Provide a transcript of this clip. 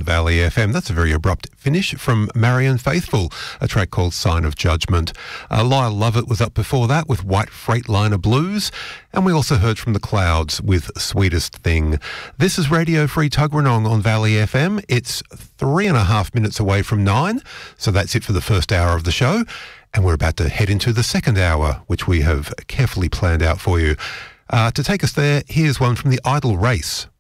Valley FM. That's a very abrupt finish from Marianne Faithfull, a track called Sign of Judgment. Lyle Lovett was up before that with White Freightliner Blues, and we also heard from The Clouds with Sweetest Thing. This is Radio Free Tuggeranong on Valley FM. It's 3.5 minutes away from 9, so that's it for the first hour of the show, and we're about to head into the second hour, which we have carefully planned out for you. To take us there, here's one from the Idle Race.